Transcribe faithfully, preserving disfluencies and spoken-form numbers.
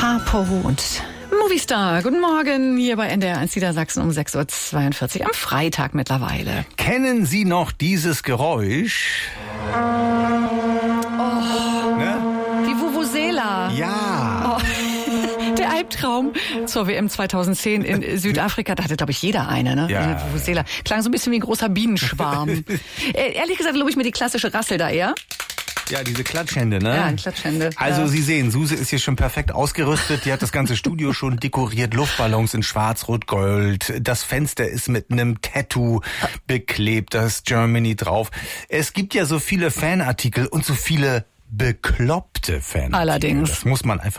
Apo und Movistar. Guten Morgen hier bei N D R eins Niedersachsen um sechs Uhr zweiundvierzig am Freitag mittlerweile. Kennen Sie noch dieses Geräusch? Oh, Ne? die Vuvuzela. Ja. Oh. Der Albtraum zur W M zweitausendzehn in Südafrika. Da hatte, glaube ich, jeder eine, ne? Ja. Eine Vuvuzela. Klang so ein bisschen wie ein großer Bienenschwarm. äh, ehrlich gesagt, glaube ich mir die klassische Rassel da eher. Ja, diese Klatschhände, ne? Ja, die Klatschhände. Also ja. Sie sehen, Suse ist hier schon perfekt ausgerüstet. Die hat das ganze Studio schon dekoriert. Luftballons in Schwarz, Rot, Gold. Das Fenster ist mit einem Tattoo beklebt. Da ist Germany drauf. Es gibt ja so viele Fanartikel und so viele bekloppte Fanartikel. Allerdings. Das muss man einfach